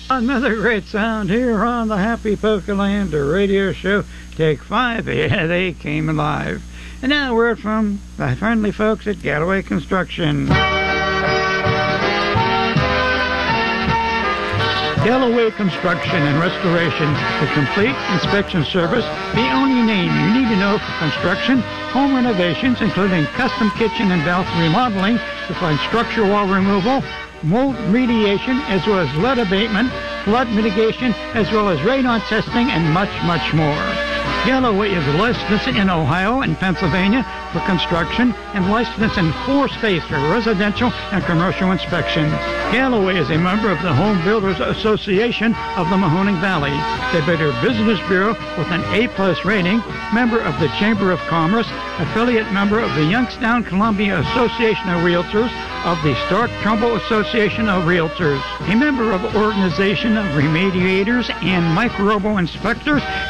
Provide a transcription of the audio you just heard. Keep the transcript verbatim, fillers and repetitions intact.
Another great sound here on the Happy Pokeland radio show. Take five. Yeah, they came alive. And now a word from the friendly folks at Galloway Construction. Galloway Construction and Restoration, the complete inspection service, the only name you need to know for construction, home renovations, including custom kitchen and bathroom remodeling, to find structure wall removal, mold remediation, as well as lead abatement, flood mitigation, as well as radon testing, and much, much more. Galloway is licensed in Ohio and Pennsylvania for construction and licensed in four states for residential and commercial inspection. Galloway is a member of the Home Builders Association of the Mahoning Valley, the Better Business Bureau with an A plus rating, member of the Chamber of Commerce, affiliate member of the Youngstown Columbia Association of Realtors, of the Stark Trumbull Association of Realtors, a member of Organization of Remediators and Microbial Inspectors,